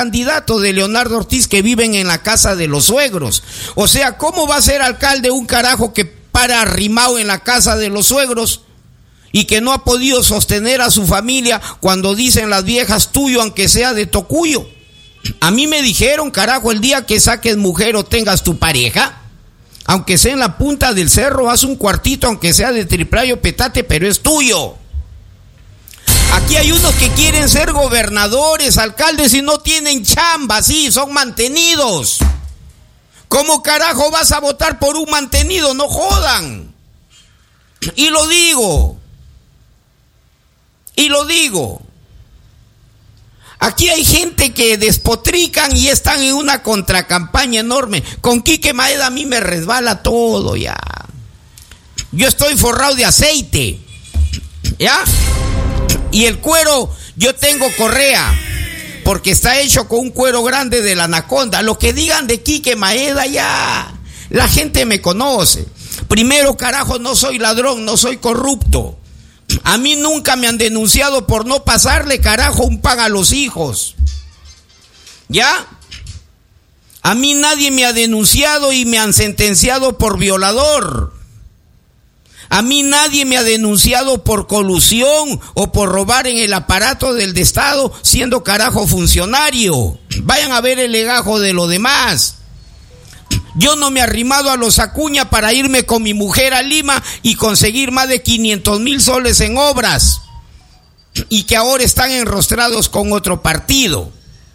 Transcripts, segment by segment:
candidato de Leonardo Ortiz que viven en la casa de los suegros. O sea, ¿cómo va a ser alcalde un carajo que para arrimado en la casa de los suegros y que no ha podido sostener a su familia cuando dicen las viejas tuyo aunque sea de tocuyo? A mí me dijeron, carajo, el día que saques mujer o tengas tu pareja, aunque sea en la punta del cerro, haz un cuartito aunque sea de triplayo petate, pero es tuyo. Aquí hay unos que quieren ser gobernadores, alcaldes y no tienen chamba, sí, son mantenidos. ¿Cómo carajo vas a votar por un mantenido? No jodan. Y lo digo. Aquí hay gente que despotrican y están en una contracampaña enorme. Con Quique Maeda a mí me resbala todo ya. Yo estoy forrado de aceite, ¿ya? Y el cuero, yo tengo correa, porque está hecho con un cuero grande de la anaconda. Lo que digan de Quique Maeda ya, la gente me conoce. Primero, carajo, no soy ladrón, no soy corrupto. A mí nunca me han denunciado por no pasarle, carajo, un pan a los hijos. ¿Ya? A mí nadie me ha denunciado y me han sentenciado por violador. A mí nadie me ha denunciado por colusión o por robar en el aparato del Estado siendo carajo funcionario. Vayan a ver el legajo de lo demás. Yo no me he arrimado a los Acuña para irme con mi mujer a Lima y conseguir más de 500,000 soles en obras y que ahora están enrostrados con otro partido.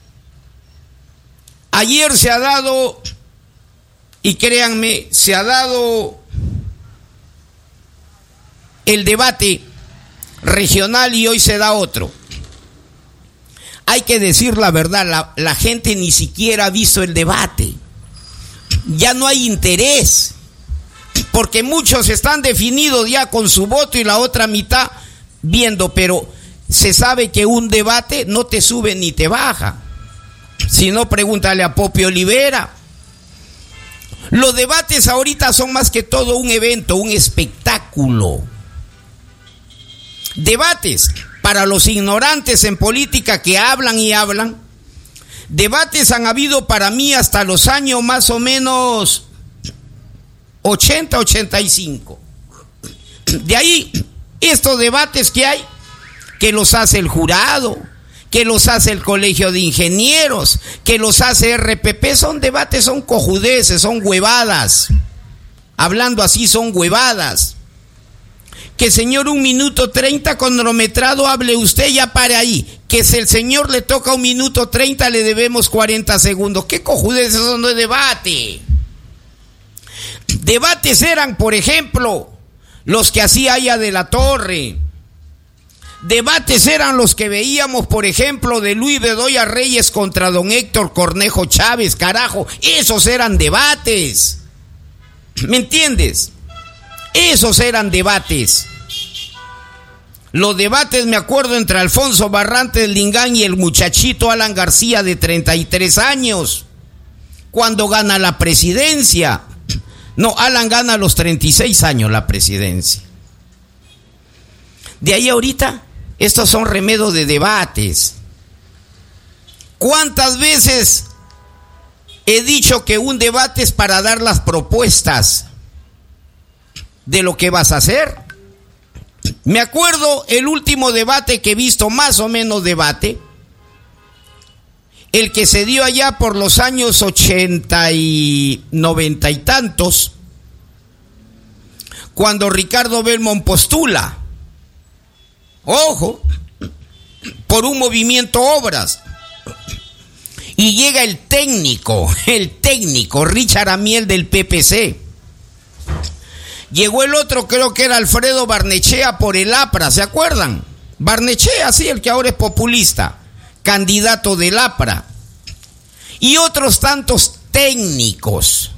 Ayer se ha dado, y créanme, se ha dado el debate regional y hoy se da otro. Hay que decir la verdad, la gente ni siquiera ha visto el debate. Ya no hay interés, porque muchos están definidos ya con su voto y la otra mitad viendo, pero se sabe que un debate no te sube ni te baja. Si no, pregúntale a Popi Olivera. Los debates ahorita son más que todo un evento, un espectáculo. Debates para los ignorantes en política que hablan y hablan. Debates han habido para mí hasta los años más o menos 80, 85. De ahí, estos debates que hay, que los hace el jurado, que los hace el Colegio de Ingenieros, que los hace RPP, son debates, son cojudeces, son huevadas. Hablando así, son huevadas. Que señor 1 minuto 30 cronometrado, hable usted, ya pare ahí. Que si el señor le toca 1 minuto 30, le debemos 40 segundos. ¿Qué cojudeces son de debate? Debates eran, por ejemplo, los que hacía Aya de la Torre. Debates eran los que veíamos, por ejemplo, de Luis Bedoya Reyes contra don Héctor Cornejo Chávez, carajo. Esos eran debates. ¿Me entiendes? Esos eran debates. Los debates, me acuerdo, entre Alfonso Barrantes Lingán y el muchachito Alan García de 33 años, cuando gana la presidencia. No, Alan gana a los 36 años la presidencia. De ahí ahorita, estos son remedios de debates. ¿Cuántas veces he dicho que un debate es para dar las propuestas de lo que vas a hacer? Me acuerdo el último debate que he visto, más o menos debate, el que se dio allá por los años 80 y 90 y tantos, cuando Ricardo Belmont postula, ojo, por un movimiento Obras, y llega el técnico Richard Amiel del PPC. Llegó el otro, creo que era Alfredo Barnechea por el APRA, ¿se acuerdan? Barnechea, sí, el que ahora es populista, candidato del APRA. Y otros tantos técnicos.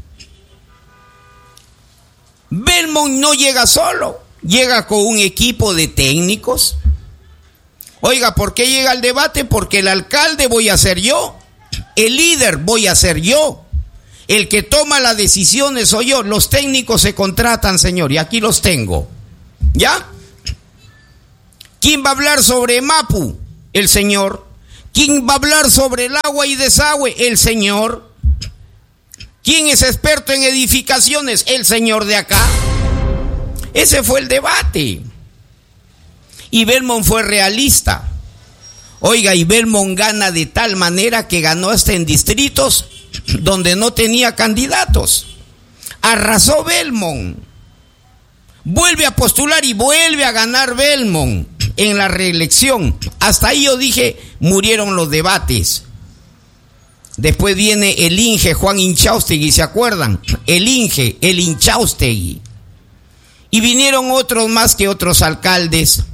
Belmont no llega solo, llega con un equipo de técnicos. Oiga, ¿por qué llega al debate? Porque el alcalde voy a ser yo, el líder voy a ser yo. El que toma las decisiones soy yo. Los técnicos se contratan, señor, y aquí los tengo. ¿Ya? ¿Quién va a hablar sobre Mapu? El señor. ¿Quién va a hablar sobre el agua y desagüe? El señor. ¿Quién es experto en edificaciones? El señor de acá. Ese fue el debate. Y Belmont fue realista. Oiga, y Belmont gana de tal manera que ganó hasta en distritos donde no tenía candidatos. Arrasó Belmont. Vuelve a postular y vuelve a ganar Belmont en la reelección. Hasta ahí yo dije, murieron los debates. Después viene el Inge, Juan Inchaustegui, ¿se acuerdan? El Inge, el Inchaustegui. Y vinieron otros más que otros alcaldes.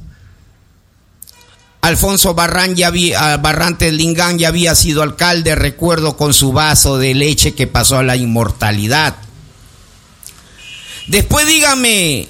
Alfonso Barrantes Lingán ya había sido alcalde, recuerdo, con su vaso de leche que pasó a la inmortalidad. Después dígame,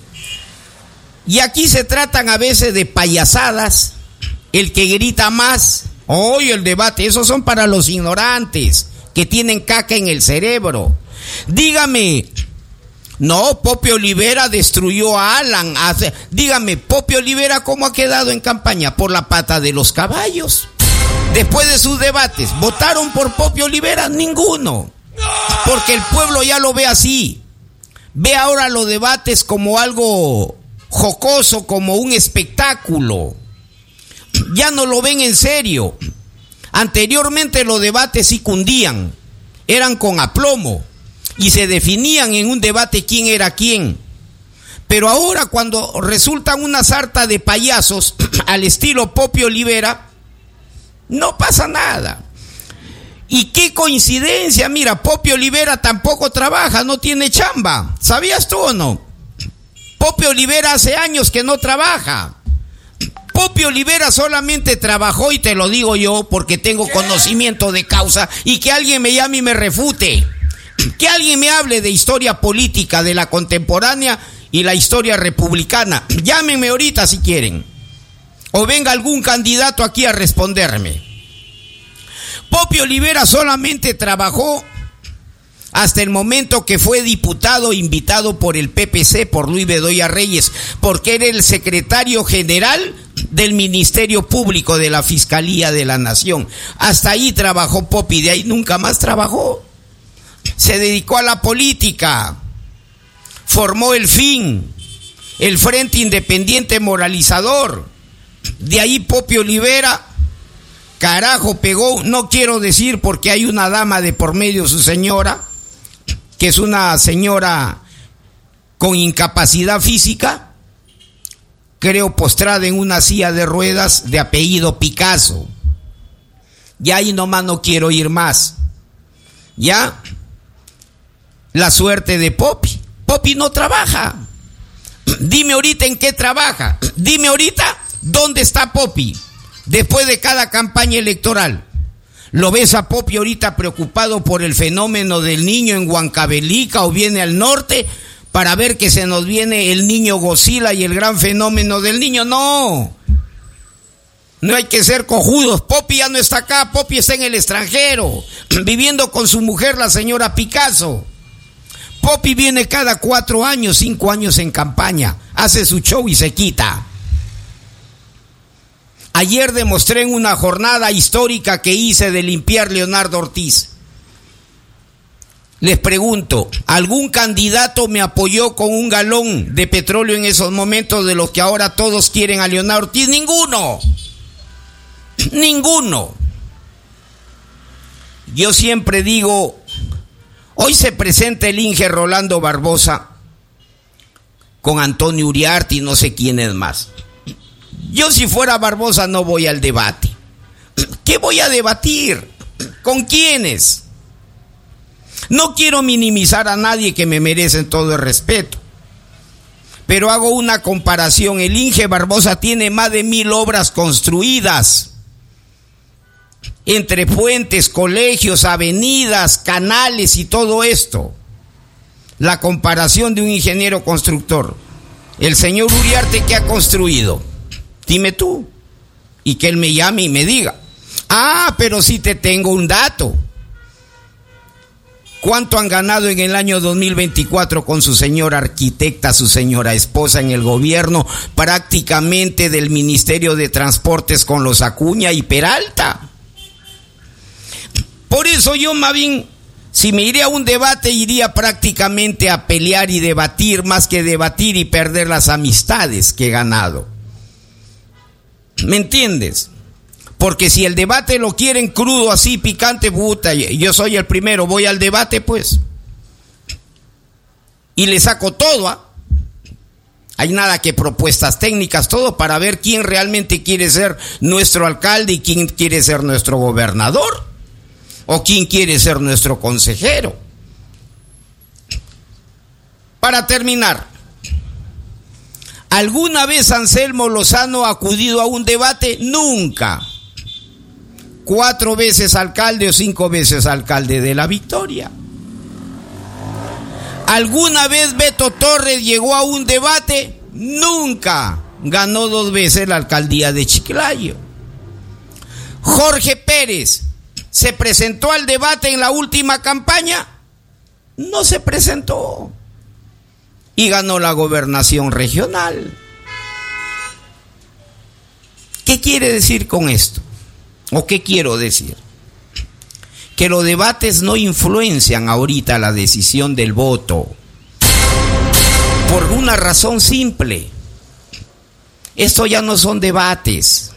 y aquí se tratan a veces de payasadas, el que grita más, hoy el debate, esos son para los ignorantes, que tienen caca en el cerebro. Dígame, no, Pope Olivera destruyó a Alan. Dígame, Pope Olivera, ¿cómo ha quedado en campaña? Por la pata de los caballos. Después de sus debates, ¿votaron por Pope Olivera? Ninguno. Porque el pueblo ya lo ve así. Ve ahora los debates como algo jocoso, como un espectáculo. Ya no lo ven en serio. Anteriormente los debates sí cundían, eran con aplomo y se definían en un debate quién era quién. Pero ahora, cuando resultan una sarta de payasos al estilo Pope Olivera, no pasa nada. Y qué coincidencia, mira, Pope Olivera tampoco trabaja, no tiene chamba. ¿Sabías tú o no? Pope Olivera hace años que no trabaja. Pope Olivera solamente trabajó, y te lo digo yo porque tengo conocimiento de causa, y que alguien me llame y me refute. Que alguien me hable de historia política, de la contemporánea y la historia republicana. Llámenme ahorita si quieren. O venga algún candidato aquí a responderme. Pope Olivera solamente trabajó hasta el momento que fue diputado invitado por el PPC, por Luis Bedoya Reyes, porque era el secretario general del Ministerio Público de la Fiscalía de la Nación. Hasta ahí trabajó Pope y de ahí nunca más trabajó. Se dedicó a la política, formó el FIN, el Frente Independiente Moralizador. De ahí Pope Olivera, carajo, pegó, no quiero decir porque hay una dama de por medio, su señora, que es una señora con incapacidad física, creo postrada en una silla de ruedas, de apellido Picasso. Ya ahí nomás no quiero ir más. Ya, la suerte de Pope. Pope no trabaja. Dime ahorita en qué trabaja. Dime ahorita dónde está Pope después de cada campaña electoral. ¿Lo ves a Pope ahorita preocupado por el fenómeno del niño en Huancavelica o viene al norte para ver que se nos viene el niño Godzilla y el gran fenómeno del niño? No. No hay que ser cojudos. Pope ya no está acá, Pope está en el extranjero, viviendo con su mujer, la señora Picasso. Pope viene cada 4 años, 5 años en campaña, hace su show y se quita. Ayer demostré en una jornada histórica que hice de limpiar Leonardo Ortiz. Les pregunto, ¿algún candidato me apoyó con un galón de petróleo en esos momentos de los que ahora todos quieren a Leonardo Ortiz? Ninguno. Ninguno. Yo siempre digo, hoy se presenta el Inge Rolando Barbosa con Antonio Uriarte y no sé quién es más. Yo si fuera Barbosa no voy al debate. ¿Qué voy a debatir? ¿Con quiénes? No quiero minimizar a nadie, que me merecen todo el respeto. Pero hago una comparación. El Inge Barbosa tiene más de 1000 obras construidas. Entre puentes, colegios, avenidas, canales y todo esto. La comparación de un ingeniero constructor. El señor Uriarte, ¿qué ha construido? Dime tú. Y que él me llame y me diga. Ah, pero sí te tengo un dato. ¿Cuánto han ganado en el año 2024 con su señora arquitecta, su señora esposa en el gobierno, prácticamente del Ministerio de Transportes con los Acuña y Peralta? eso yo más bien, si me iría a un debate, iría prácticamente a pelear y debatir, más que debatir y perder las amistades que he ganado. ¿Me entiendes? Porque si el debate lo quieren crudo, así, picante, puta, yo soy el primero, voy al debate, pues. Y le saco todo, ¿ah? Hay nada que propuestas técnicas, todo para ver quién realmente quiere ser nuestro alcalde y quién quiere ser nuestro gobernador. O quién quiere ser nuestro consejero. Para terminar, ¿alguna vez Anselmo Lozano ha acudido a un debate? Nunca. 4 veces alcalde o 5 veces alcalde de La Victoria. ¿Alguna vez Beto Torres llegó a un debate? Nunca. Ganó 2 veces la alcaldía de Chiclayo. Jorge Pérez ¿se presentó al debate en la última campaña? No se presentó. Y ganó la gobernación regional. ¿Qué quiere decir con esto? ¿O qué quiero decir? Que los debates no influencian ahorita la decisión del voto. Por una razón simple. Esto ya no son debates.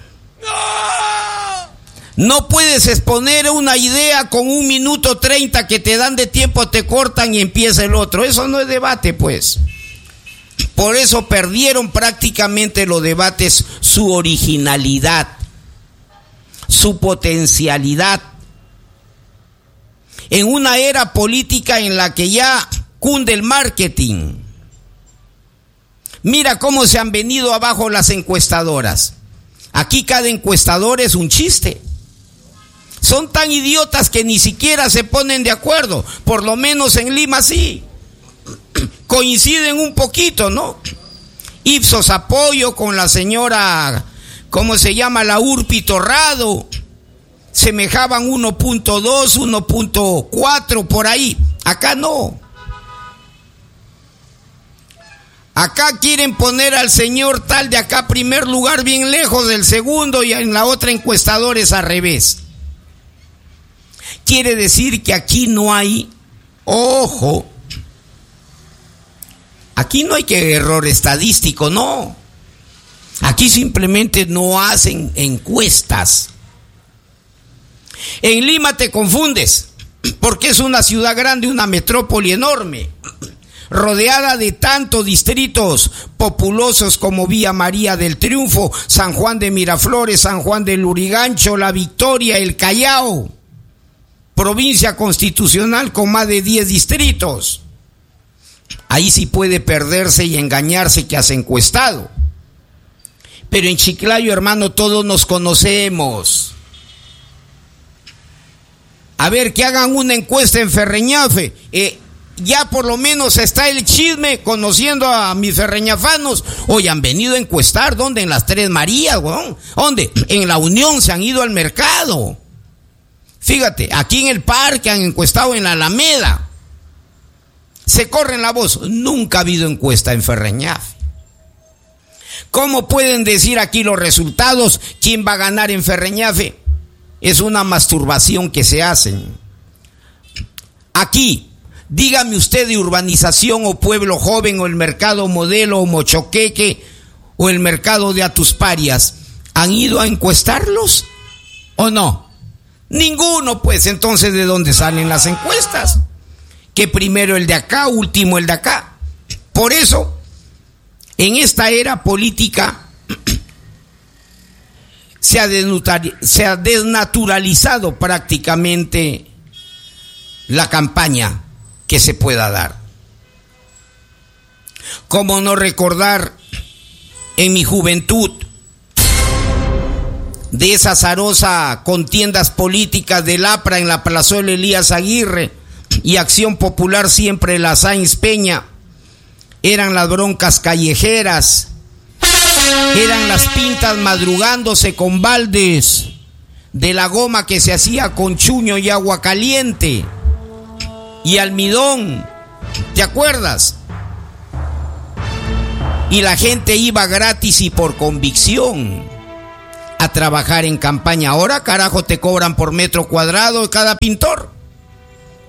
No puedes exponer una idea con 1 minuto 30 que te dan de tiempo, te cortan y empieza el otro. Eso no es debate, pues. Por eso perdieron prácticamente los debates su originalidad, su potencialidad. En una era política en la que ya cunde el marketing. Mira cómo se han venido abajo las encuestadoras. Aquí cada encuestador es un chiste. Son tan idiotas que ni siquiera se ponen de acuerdo. Por lo menos en Lima sí. Coinciden un poquito, ¿no? Ipsos apoyo con la señora, ¿cómo se llama? La Urpi Torrado. Semejaban 1.2, 1.4 por ahí. Acá no. Acá quieren poner al señor tal de acá primer lugar bien lejos del segundo y en la otra encuestador es al revés. Quiere decir que aquí no hay, ojo, aquí no hay que error estadístico, no. Aquí simplemente no hacen encuestas. En Lima te confundes, porque es una ciudad grande, una metrópoli enorme, rodeada de tantos distritos populosos como Villa María del Triunfo, San Juan de Miraflores, San Juan del Lurigancho, La Victoria, El Callao, provincia constitucional con más de 10 distritos. Ahí sí puede perderse y engañarse que has encuestado. Pero en Chiclayo, hermano, todos nos conocemos. A ver, que hagan una encuesta en Ferreñafe. Ya por lo menos está el chisme, conociendo a mis ferreñafanos. Hoy han venido a encuestar, ¿dónde? En las Tres Marías, weón. ¿Dónde? En La Unión se han ido al mercado. Fíjate, aquí en el parque han encuestado en la Alameda. Se corren la voz. Nunca ha habido encuesta en Ferreñafe. ¿Cómo pueden decir aquí los resultados? ¿Quién va a ganar en Ferreñafe? Es una masturbación que se hacen. Aquí, dígame usted de urbanización o pueblo joven o el mercado modelo o Mochoqueque o el mercado de Atusparias. ¿Han ido a encuestarlos o no? Ninguno, pues. Entonces, ¿de dónde salen las encuestas? Que primero el de acá, último el de acá. Por eso, en esta era política se ha desnaturalizado prácticamente la campaña que se pueda dar. ¿Cómo no recordar en mi juventud de esa azarosa contiendas políticas del APRA en la plazuela Elías Aguirre y Acción Popular siempre la Sáenz Peña? Eran las broncas callejeras, eran las pintas madrugándose con baldes de la goma que se hacía con chuño y agua caliente y almidón, ¿te acuerdas? Y la gente iba gratis y por convicción a trabajar en campaña. Ahora, carajo, te cobran por metro cuadrado cada pintor.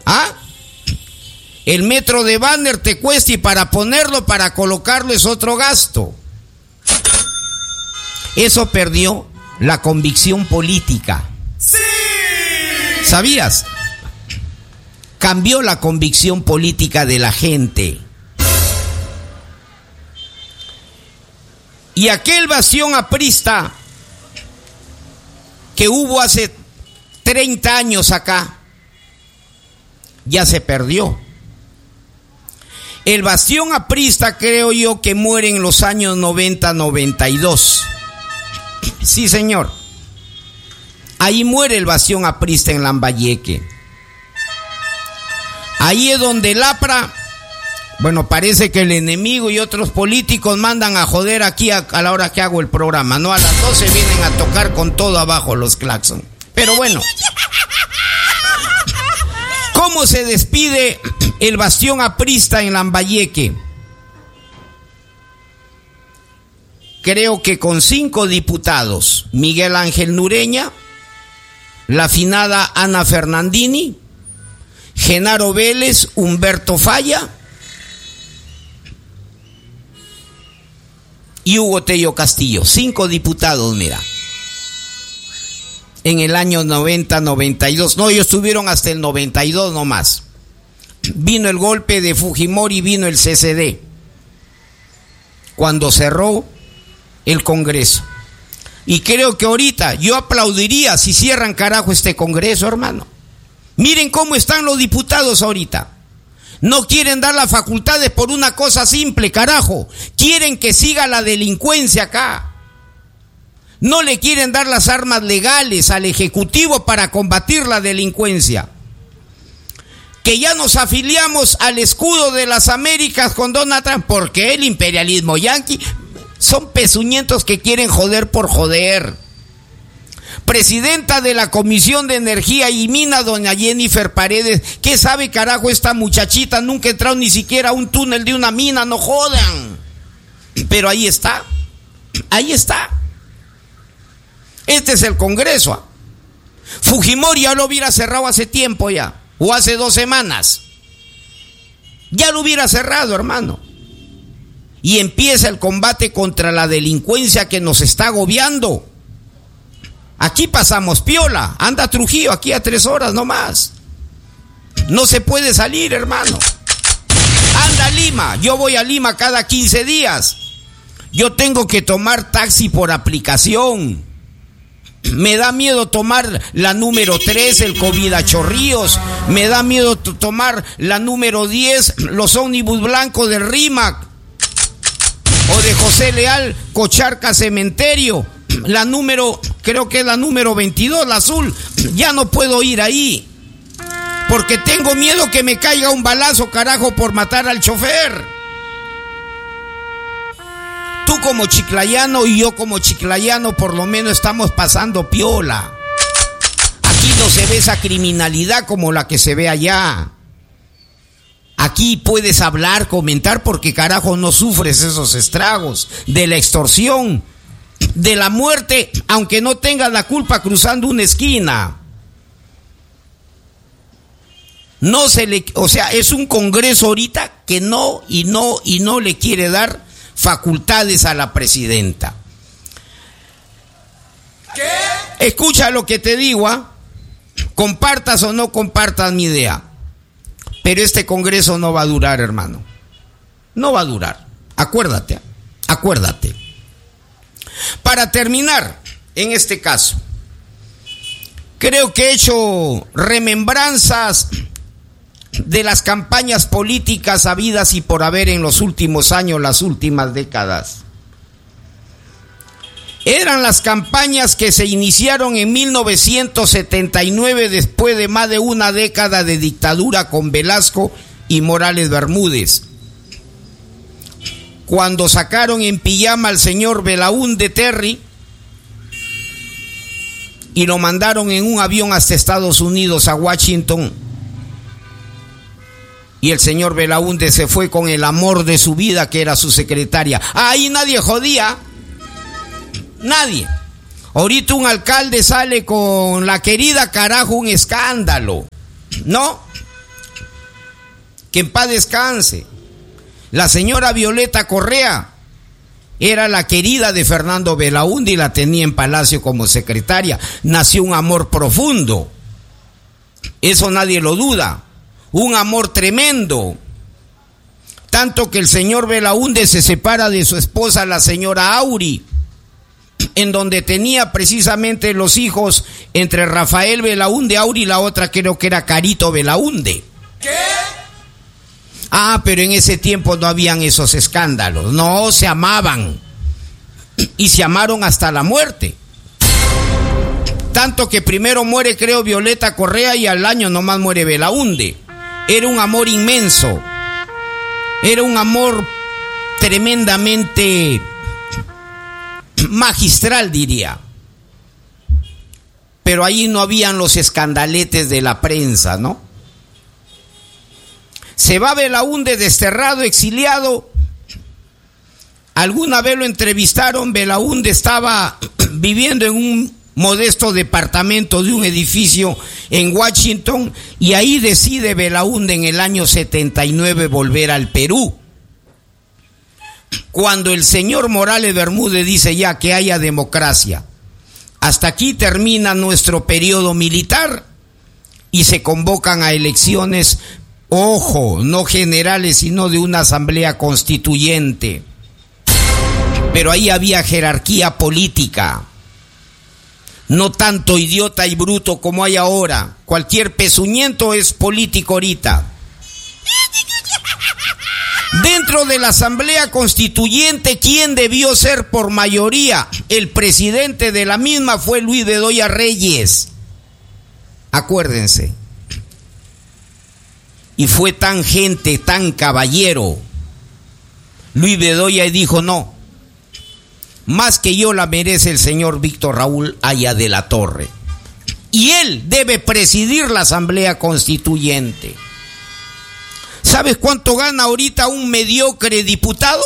El metro de banner te cuesta y para ponerlo, para colocarlo es otro gasto. Eso perdió la convicción política. ¡Sí! ¿Sabías? Cambió la convicción política de la gente. Y aquel bastión aprista que hubo hace 30 años acá, ya se perdió. El bastión aprista creo yo que muere en los años 90-92. Sí, señor. Ahí muere el bastión aprista en Lambayeque. Ahí es donde el APRA, bueno, parece que el enemigo y otros políticos mandan a joder aquí a la hora que hago el programa, ¿no? A las 12 vienen a tocar con todo abajo los claxon. Pero bueno, ¿cómo se despide el bastión aprista en Lambayeque? Creo que con 5 diputados: Miguel Ángel Nureña, la afinada Ana Fernandini, Genaro Vélez, Humberto Falla y Hugo Tello Castillo. 5 diputados, mira. En el año 90-92. No, ellos estuvieron hasta el 92 nomás. Vino el golpe de Fujimori, vino el CCD, cuando cerró el Congreso. Y creo que ahorita yo aplaudiría si cierran carajo este Congreso, hermano. Miren cómo están los diputados ahorita. No quieren dar las facultades por una cosa simple, carajo. Quieren que siga la delincuencia acá. No le quieren dar las armas legales al Ejecutivo para combatir la delincuencia. Que ya nos afiliamos al escudo de las Américas con Donald Trump, porque el imperialismo yanqui son pezuñentos que quieren joder por joder. Presidenta de la Comisión de Energía y Mina, doña Jennifer Paredes. ¿Qué sabe carajo esta muchachita? Nunca ha entrado ni siquiera a un túnel de una mina, no jodan. Pero ahí está. Ahí está. Este es el Congreso. Fujimori ya lo hubiera cerrado hace tiempo ya. O hace 2 semanas. Ya lo hubiera cerrado, hermano. Y empieza el combate contra la delincuencia que nos está agobiando. Aquí pasamos piola. Anda Trujillo aquí a 3 horas nomás. No se puede salir, hermano. Anda a Lima. Yo voy a Lima cada 15 días. Yo tengo que tomar taxi por aplicación. Me da miedo tomar la número 3, el COVID a Chorrillos. Me da miedo tomar la número 10, los ómnibus blancos de Rímac. O de José Leal, Cocharca Cementerio. La número, creo que es la número 22, la azul. Ya no puedo ir ahí. Porque tengo miedo que me caiga un balazo, carajo, por matar al chofer. Tú como chiclayano y yo como chiclayano por lo menos estamos pasando piola. Aquí no se ve esa criminalidad como la que se ve allá. Aquí puedes hablar, comentar, porque carajo no sufres esos estragos de la extorsión, de la muerte, aunque no tengas la culpa cruzando una esquina. No se le, o sea, es un Congreso ahorita que no le quiere dar facultades a la presidenta. ¿Qué? Escucha lo que te digo, compartas o no compartas mi idea, pero este Congreso no va a durar, hermano. No va a durar. Acuérdate. Para terminar, en este caso, creo que he hecho remembranzas de las campañas políticas habidas y por haber en los últimos años, las últimas décadas. Eran las campañas que se iniciaron en 1979, después de más de una década de dictadura con Velasco y Morales Bermúdez, cuando sacaron en pijama al señor Belaúnde Terry y lo mandaron en un avión hasta Estados Unidos, a Washington. Y el señor Belaúnde se fue con el amor de su vida, que era su secretaria. Ahí nadie jodía. Nadie. Ahorita un alcalde sale con la querida, carajo, un escándalo. ¿No? que en paz descanse. La señora Violeta Correa era la querida de Fernando Belaúnde y la tenía en Palacio como secretaria. Nació un amor profundo, eso nadie lo duda, un amor tremendo. Tanto que el señor Belaúnde se separa de su esposa, la señora Auri, en donde tenía precisamente los hijos entre Rafael Belaúnde Auri y la otra creo que era Carito Belaúnde. ¿Qué? Pero en ese tiempo no habían esos escándalos, no, se amaban y se amaron hasta la muerte. Tanto que primero muere creo Violeta Correa y al año nomás muere Belaúnde. Era un amor inmenso, era un amor tremendamente magistral, diría. Pero ahí no habían los escandaletes de la prensa, ¿no? Se va Belaúnde desterrado, exiliado. Alguna vez lo entrevistaron, Belaúnde estaba viviendo en un modesto departamento de un edificio en Washington y ahí decide Belaúnde en el año 79 volver al Perú. Cuando el señor Morales Bermúdez dice ya que haya democracia, hasta aquí termina nuestro periodo militar y se convocan a elecciones, ojo, no generales, sino de una asamblea constituyente. Pero ahí había jerarquía política, no tanto idiota y bruto como hay ahora. Cualquier pezuñento es político ahorita. Dentro de la asamblea constituyente, ¿quién debió ser por mayoría? El presidente de la misma fue Luis Bedoya Reyes. Acuérdense. Y fue tan gente, tan caballero, Luis Bedoya, y dijo no, más que yo la merece el señor Víctor Raúl Haya de la Torre. Y él debe presidir la asamblea constituyente. ¿Sabes cuánto gana ahorita un mediocre diputado?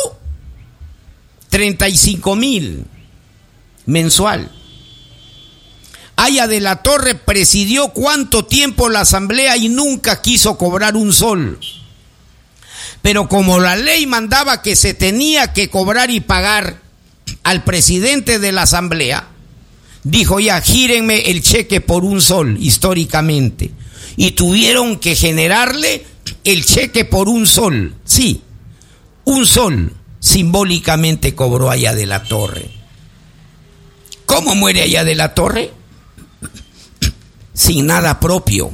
35,000 mensual. Haya de la Torre presidió cuánto tiempo la asamblea y nunca quiso cobrar un sol. Pero como la ley mandaba que se tenía que cobrar y pagar al presidente de la asamblea, dijo ya, gírenme el cheque por un sol, históricamente. Y tuvieron que generarle el cheque por un sol. Sí, un sol simbólicamente cobró Haya de la Torre. ¿Cómo muere Haya de la Torre? Sin nada propio.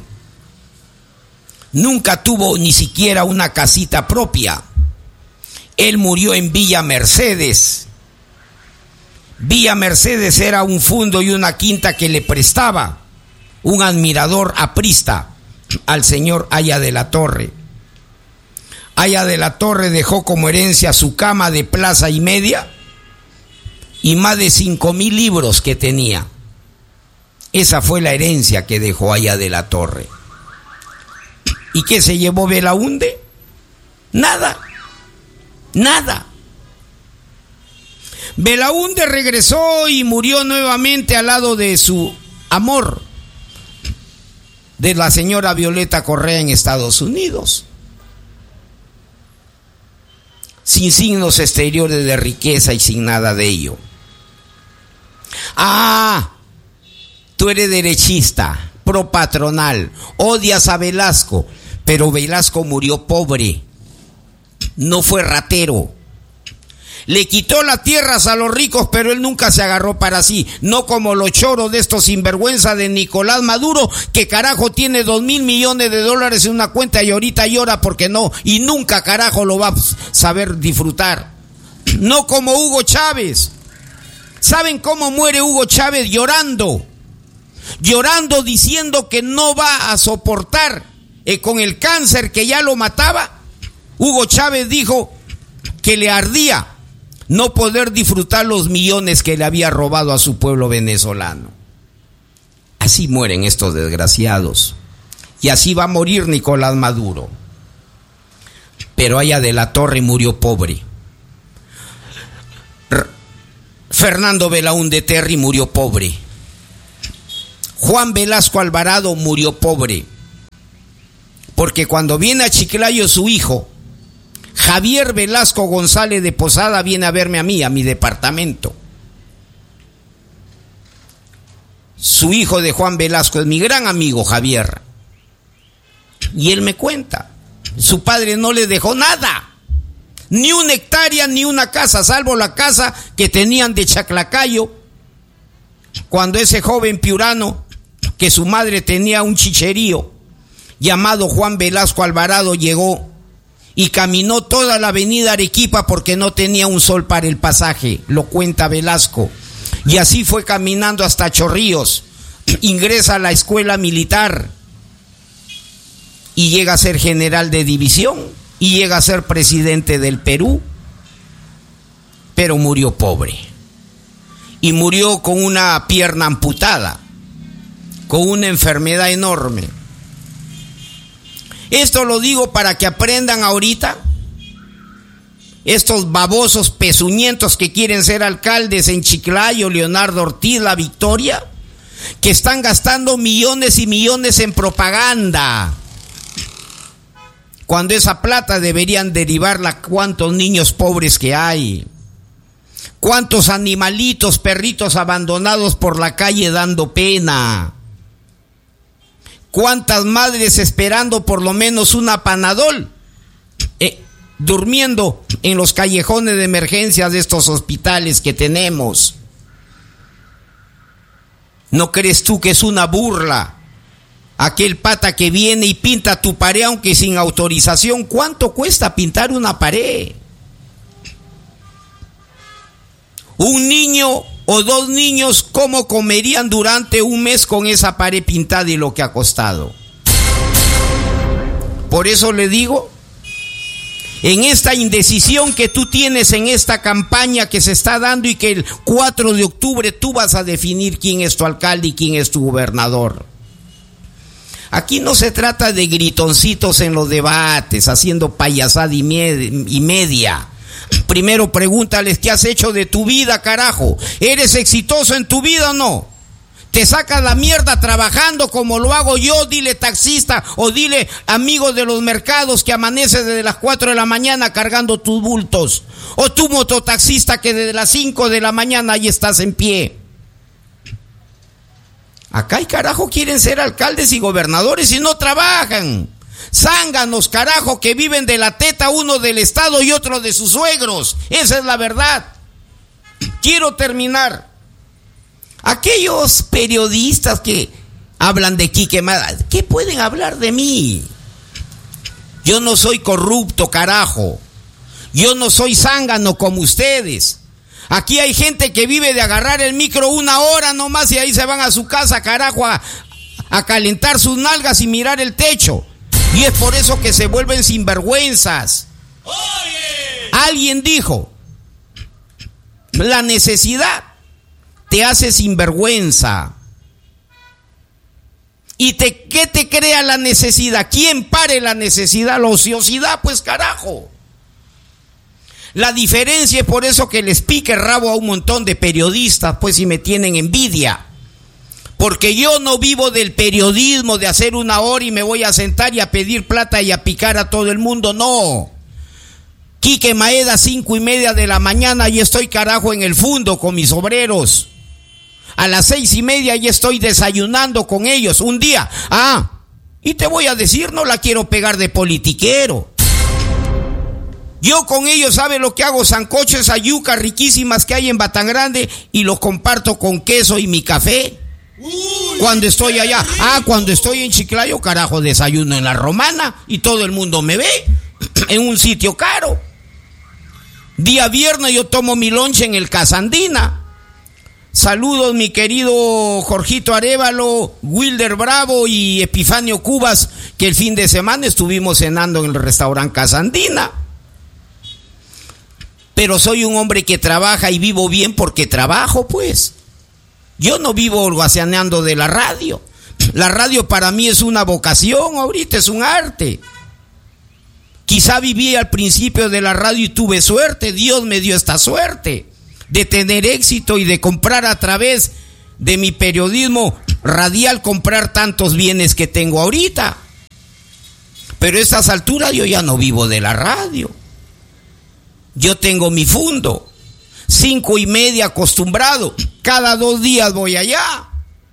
Nunca tuvo ni siquiera una casita propia. Él murió en Villa Mercedes. Villa Mercedes era un fundo y una quinta que le prestaba un admirador aprista al señor Haya de la Torre. Haya de la Torre dejó como herencia su cama de plaza y media y más de 5,000 libros que tenía. Esa fue la herencia que dejó Haya de la Torre. ¿Y qué se llevó Belaúnde? Nada, nada. Belaúnde regresó y murió nuevamente al lado de su amor, de la señora Violeta Correa en Estados Unidos, sin signos exteriores de riqueza y sin nada de ello. Tú eres derechista, propatronal, odias a Velasco, pero Velasco murió pobre, no fue ratero. Le quitó las tierras a los ricos, pero él nunca se agarró para sí. No como los choros de estos sinvergüenza de Nicolás Maduro, que carajo tiene 2,000 millones de dólares en una cuenta y ahorita llora porque no, y nunca carajo lo va a saber disfrutar. No como Hugo Chávez. ¿Saben cómo muere Hugo Chávez? Llorando. Llorando, diciendo que no va a soportar con el cáncer que ya lo mataba. Hugo Chávez dijo que le ardía no poder disfrutar los millones que le había robado a su pueblo venezolano. Así mueren estos desgraciados. Y así va a morir Nicolás Maduro. Pero Haya de la Torre murió pobre. Fernando Belaúnde Terry murió pobre. Juan Velasco Alvarado murió pobre. Porque cuando viene a Chiclayo su hijo, Javier Velasco González de Posada, viene a verme a mí, a mi departamento. Su hijo de Juan Velasco es mi gran amigo Javier. Y él me cuenta, su padre no le dejó nada. Ni una hectárea, ni una casa, salvo la casa que tenían de Chaclacayo. Cuando ese joven piurano, que su madre tenía un chicherío llamado Juan Velasco Alvarado, llegó y caminó toda la avenida Arequipa porque no tenía un sol para el pasaje, lo cuenta Velasco. Y así fue caminando hasta Chorrillos, ingresa a la escuela militar y llega a ser general de división y llega a ser presidente del Perú, pero murió pobre y murió con una pierna amputada, con una enfermedad enorme. Esto lo digo para que aprendan ahorita estos babosos pezuñentos que quieren ser alcaldes en Chiclayo, Leonardo Ortiz, La Victoria, que están gastando millones y millones en propaganda, cuando esa plata deberían derivarla a cuántos niños pobres que hay, cuántos animalitos, perritos abandonados por la calle dando pena, cuántas madres esperando por lo menos una Panadol, durmiendo en los callejones de emergencia de estos hospitales que tenemos. ¿No crees tú que es una burla aquel pata que viene y pinta tu pared aunque sin autorización? ¿Cuánto cuesta pintar una pared? Un niño o dos niños, ¿cómo comerían durante un mes con esa pared pintada y lo que ha costado? Por eso le digo, en esta indecisión que tú tienes en esta campaña que se está dando y que el 4 de octubre tú vas a definir quién es tu alcalde y quién es tu gobernador. Aquí no se trata de gritoncitos en los debates, haciendo payasada y media. Primero pregúntales qué has hecho de tu vida, carajo. ¿Eres exitoso en tu vida o no? ¿Te sacas la mierda trabajando como lo hago yo? Dile taxista o dile amigo de los mercados que amaneces desde las 4 de la mañana cargando tus bultos. O tú mototaxista que desde las 5 de la mañana ya estás en pie. Acá hay carajo quieren ser alcaldes y gobernadores y no trabajan. Zánganos, carajo, que viven de la teta, uno del Estado y otro de sus suegros. Esa es la verdad. Quiero terminar. Aquellos periodistas que hablan de Quique Maeda, ¿qué pueden hablar de mí? Yo no soy corrupto, carajo. Yo no soy zángano como ustedes. Aquí hay gente que vive de agarrar el micro 1 hora nomás y ahí se van a su casa, carajo, a calentar sus nalgas y mirar el techo. Y es por eso que se vuelven sinvergüenzas. ¡Oye! Alguien dijo, la necesidad te hace sinvergüenza. ¿Y qué te crea la necesidad? ¿Quién pare la necesidad? La ociosidad, pues carajo. La diferencia es por eso que les pique el rabo a un montón de periodistas, pues si me tienen envidia. Porque yo no vivo del periodismo, de hacer 1 hora y me voy a sentar y a pedir plata y a picar a todo el mundo, no. Quique Maeda, 5:30 de la mañana, y estoy carajo en el fundo con mis obreros. A las 6:30 ya estoy desayunando con ellos un día. Y te voy a decir, no la quiero pegar de politiquero. Yo con ellos, ¿sabe lo que hago? Sancoches a yuca riquísimas que hay en Batangrande y los comparto con queso y mi café. Cuando estoy allá. Cuando estoy en Chiclayo, carajo, desayuno en La Romana y todo el mundo me ve en un sitio caro. Día viernes yo tomo mi lonche en el Casandina. Saludos, mi querido Jorgito Arévalo, Wilder Bravo y Epifanio Cubas, que el fin de semana estuvimos cenando en el restaurante Casandina. Pero soy un hombre que trabaja y vivo bien porque trabajo, pues. Yo no vivo holgazaneando de la radio. La radio para mí es una vocación, ahorita es un arte. Quizá viví al principio de la radio y tuve suerte, Dios me dio esta suerte de tener éxito y de comprar a través de mi periodismo radial, comprar tantos bienes que tengo ahorita. Pero a estas alturas yo ya no vivo de la radio. Yo tengo mi fundo. 5:30 acostumbrado. Cada 2 días voy allá.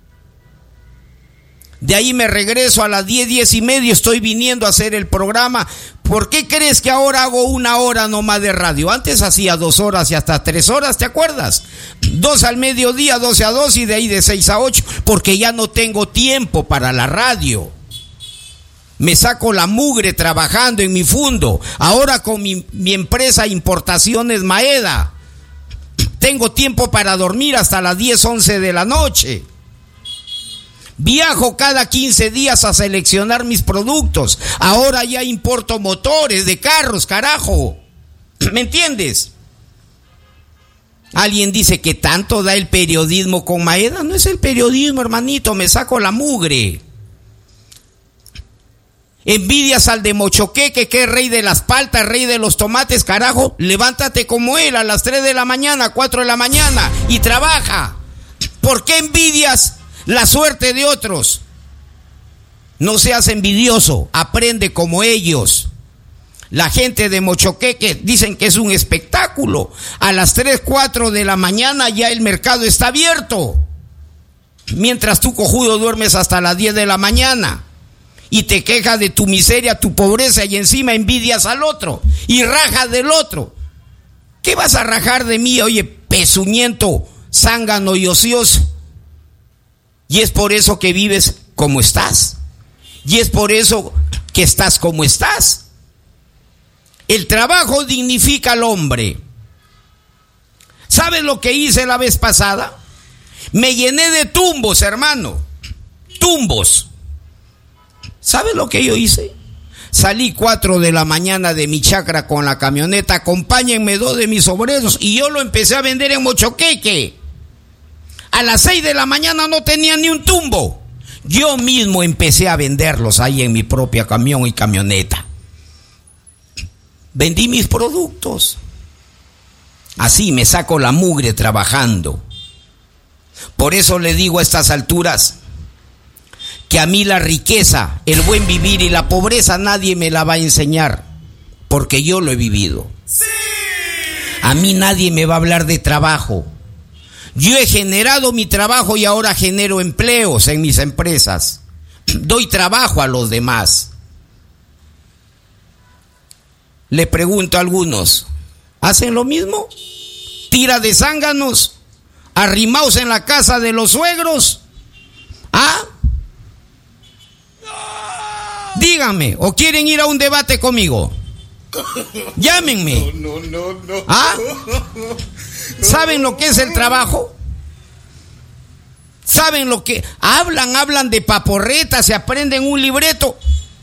De ahí me regreso a las 10, 10:30. Estoy viniendo a hacer el programa. ¿Por qué crees que ahora hago 1 hora nomás de radio? Antes hacía 2 horas y hasta 3 horas, ¿te acuerdas? 2 al mediodía, 12 a 2 y de ahí de 6 a 8. Porque ya no tengo tiempo para la radio. Me saco la mugre trabajando en mi fundo. Ahora con mi empresa Importaciones Maeda. Tengo tiempo para dormir hasta las 10, 11 de la noche. Viajo cada 15 días a seleccionar mis productos. Ahora ya importo motores de carros, carajo. ¿Me entiendes? Alguien dice que tanto da el periodismo con Maeda. No es el periodismo, hermanito. Me saco la mugre. Envidias al de Mochoqueque, que es rey de las paltas, rey de los tomates, carajo. Levántate como él a las 3 de la mañana, 4 de la mañana y trabaja. ¿Por qué envidias la suerte de otros? No seas envidioso, aprende como ellos. La gente de Mochoqueque dicen que es un espectáculo. A las 3, 4 de la mañana ya el mercado está abierto. Mientras tú, cojudo, duermes hasta las 10 de la mañana. Y te quejas de tu miseria, tu pobreza, y encima envidias al otro y rajas del otro. ¿Qué vas a rajar de mí, oye, pezuñento, zángano y ocioso? Y es por eso que vives como estás. Y es por eso que estás como estás. El trabajo dignifica al hombre. ¿Sabes lo que hice la vez pasada? Me llené de tumbos, hermano. Tumbos. ¿Sabes lo que yo hice? Salí 4 de la mañana de mi chacra con la camioneta. Acompáñenme 2 de mis obreros. Y yo lo empecé a vender en Mochoqueque. A las 6 de la mañana no tenía ni un tumbo. Yo mismo empecé a venderlos ahí en mi propia camión y camioneta. Vendí mis productos. Así me saco la mugre trabajando. Por eso le digo a estas alturas que a mí la riqueza, el buen vivir y la pobreza nadie me la va a enseñar, porque yo lo he vivido. ¡Sí! A mí nadie me va a hablar de trabajo. Yo he generado mi trabajo y ahora genero empleos en mis empresas. Doy trabajo a los demás. Le pregunto a algunos, ¿hacen lo mismo? ¿Tira de zánganos? ¿Arrimaos en la casa de los suegros? ¿Ah? Díganme, ¿o quieren ir a un debate conmigo? Llámenme. No. ¿Ah? ¿Saben lo que es el trabajo? ¿Saben lo que? Hablan de paporretas, se aprenden un libreto.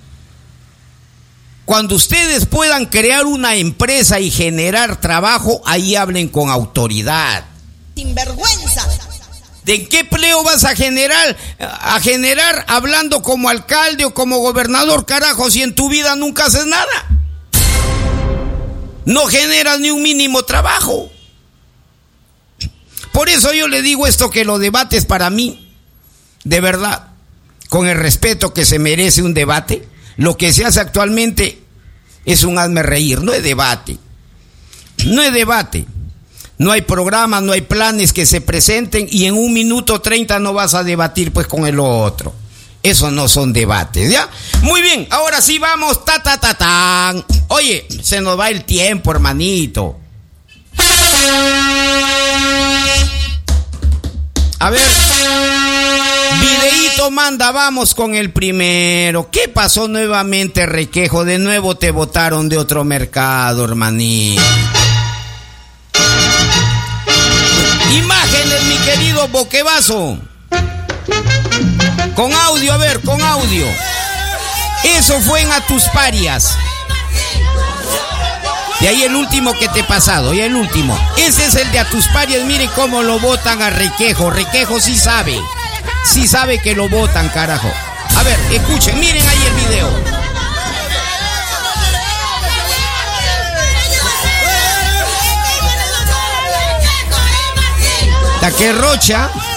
Cuando ustedes puedan crear una empresa y generar trabajo, ahí hablen con autoridad. Sinvergüenza. ¿De qué empleo vas a generar hablando como alcalde o como gobernador, carajo, si en tu vida nunca haces nada? No generas ni un mínimo trabajo. Por eso yo le digo esto, que los debates para mí, de verdad, con el respeto que se merece un debate, lo que se hace actualmente es un hazme reír, no es debate. No es debate. No hay programas, no hay planes que se presenten y en 1 minuto 30 no vas a debatir pues con el otro. Eso no son debates, ¿ya? Muy bien, ahora sí vamos, tan. Oye, se nos va el tiempo, hermanito. A ver, videíto manda, vamos con el primero. ¿Qué pasó nuevamente, Requejo? De nuevo te botaron de otro mercado, hermanito. Imágenes, mi querido Boquevaso. Con audio, a ver, con audio. Eso fue en Atusparias. De ahí el último que te he pasado, ya el último. Ese es el de Atusparias, miren cómo lo botan a Requejo. Requejo sí sabe que lo botan, carajo. A ver, escuchen, miren ahí el video. Taquerrocha